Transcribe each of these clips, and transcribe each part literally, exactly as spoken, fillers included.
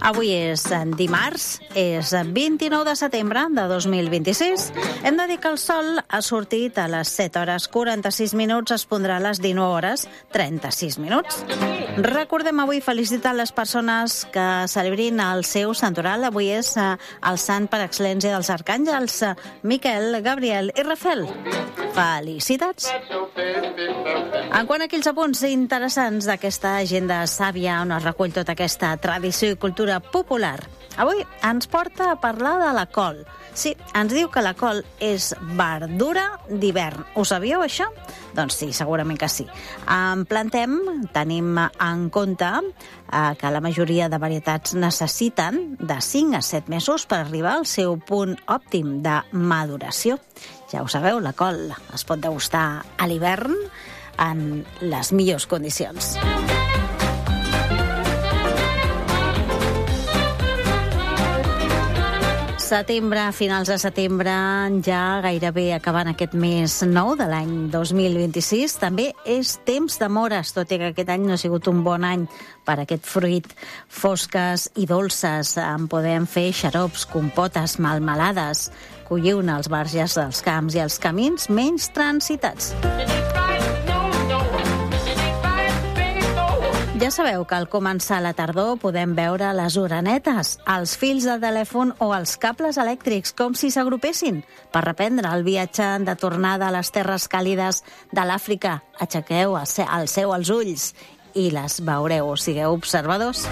Avui és dimarts, és vint-i-nou de setembre de dos mil vint-i-sis. Hem de dir que el sol ha sortit a les set hores quaranta-sis minuts, es pondrà a les dinou hores trenta-sis minuts. Recordem avui felicitar les persones que celebrin el seu santoral. Avui és el sant per excel·lència dels arcàngels, Miquel, Gabriel i Rafael. Felicitats! En quant a aquells apunts interessants d'aquesta agenda sàvia on es recull tota aquesta tradició i cultura popular, avui ens porta a parlar de la col. Sí, ens diu que la col és verdura d'hivern. Ho sabíeu, això? Doncs sí, segurament que sí. En plantem, tenim en compte eh, que la majoria de varietats necessiten de cinc a set mesos per arribar al seu punt òptim de maduració. Ja ho sabeu, la col es pot degustar a l'hivern en les millors condicions. Setembre, finals de setembre, ja gairebé acabant aquest mes nou de l'any dos mil vint-i-sis. També és temps de mores, tot i que aquest any no ha sigut un bon any per aquest fruit. Fosques i dolces, en podem fer xarops, compotes, melmelades. Colliu-ne als marges dels camps i els camins menys transitats. Ja sabeu que al començar la tardor podem veure les orenetes, els fils de telèfon o els cables elèctrics com si s'agrupessin per reprendre el viatge de tornada a les terres càlides de l'Àfrica. Aixequeu el seu als ulls i les veureu, sigueu observadors.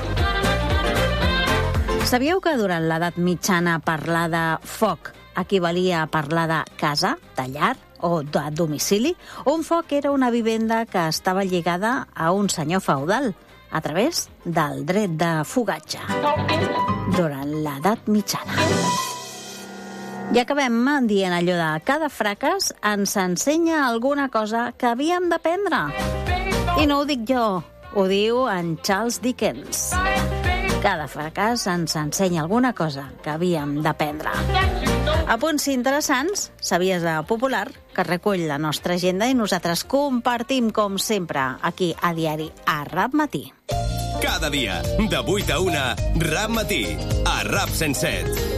Sabíeu que durant l'edat mitjana parlar de foc equivalia a parlar de casa, de llar o de domicili? Un foc era una vivenda que estava lligada a un senyor feudal a través del dret de fogatge durant l'edat mitjana. I acabem dient allò de cada fracàs ens ensenya alguna cosa que havíem d'aprendre. I no ho dic jo, ho diu en Charles Dickens. Cada fracàs ens ensenya alguna cosa que havíem d'aprendre. Apunts interessants, sabies de Popular, que recull la nostra agenda i nosaltres compartim, com sempre, aquí a Diari a Rap Matí. Cada dia, de vuit a una, Rap Matí, a Rap cent set.